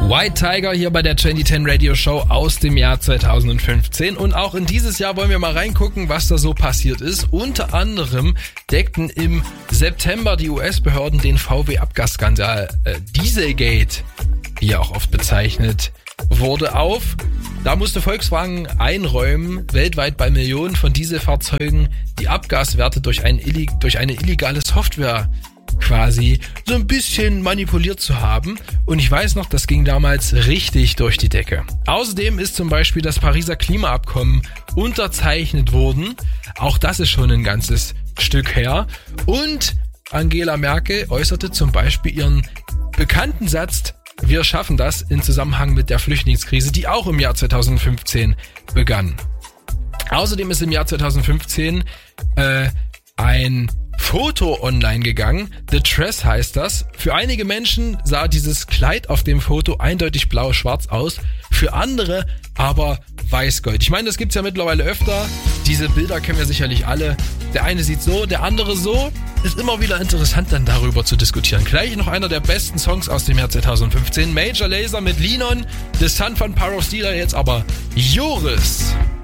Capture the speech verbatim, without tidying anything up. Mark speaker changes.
Speaker 1: White Tiger hier bei der zwanzig zehn Radio Show aus dem Jahr zweitausendfünfzehn. Und auch in dieses Jahr wollen wir mal reingucken, was da so passiert ist. Unter anderem deckten im September die U S-Behörden den V W-Abgasskandal äh, Dieselgate, wie er auch oft bezeichnet wurde, auf. Da musste Volkswagen einräumen, weltweit bei Millionen von Dieselfahrzeugen die Abgaswerte durch, ein illeg- durch eine illegale Software quasi so ein bisschen manipuliert zu haben. Und ich weiß noch, das ging damals richtig durch die Decke. Außerdem ist zum Beispiel das Pariser Klimaabkommen unterzeichnet worden. Auch das ist schon ein ganzes Stück her. Und Angela Merkel äußerte zum Beispiel ihren bekannten Satz: Wir schaffen das, in Zusammenhang mit der Flüchtlingskrise, die auch im Jahr zweitausendfünfzehn begann. Außerdem ist im Jahr zweitausendfünfzehn äh, ein Foto online gegangen. The Dress heißt das. Für einige Menschen sah dieses Kleid auf dem Foto eindeutig blau-schwarz aus. Für andere aber weiß-gold. Ich meine, das gibt's ja mittlerweile öfter. Diese Bilder kennen wir sicherlich alle. Der eine sieht so, der andere so. Ist immer wieder interessant, dann darüber zu diskutieren. Gleich noch einer der besten Songs aus dem Jahr zweitausendfünfzehn. Major Lazer mit Linon. The Sun von Power of Steel, jetzt aber Joris.